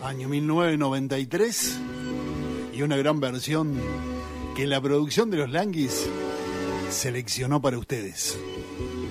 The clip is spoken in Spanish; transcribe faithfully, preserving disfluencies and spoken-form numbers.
Año mil novecientos noventa y tres y una gran versión que la producción de Los Languis seleccionó para ustedes.